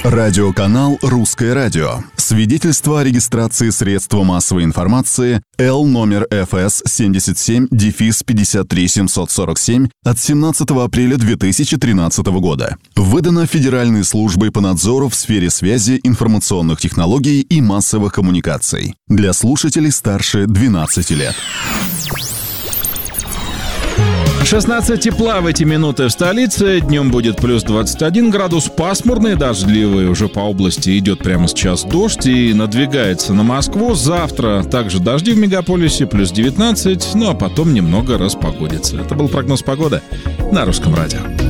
Радиоканал «Русское радио». Свидетельство о регистрации средства массовой информации Л номер ФС 77-53747 от 17 апреля 2013 года. Выдано Федеральной службой по надзору в сфере связи, информационных технологий и массовых коммуникаций. Для слушателей старше 12 лет. 16 тепла в эти минуты в столице. Днем будет плюс 21 градус. Пасмурный, дождливый. Уже по области идет прямо сейчас дождь и надвигается на Москву. Завтра также дожди в мегаполисе, плюс 19. Ну а потом немного распогодится. Это был прогноз погоды на Русском радио.